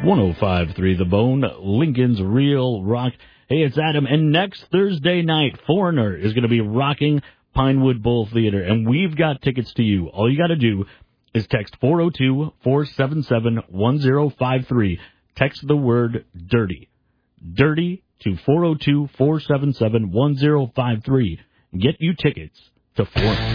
105.3 The Bone, Lincoln's Real Rock. Hey, it's Adam, and next Thursday night, Foreigner is going to be rocking Pinewood Bowl Theater, and we've got tickets to you. All you got to do is text 402-477-1053. Text the word DIRTY. DIRTY to 402-477-1053. Get you tickets to Foreigner.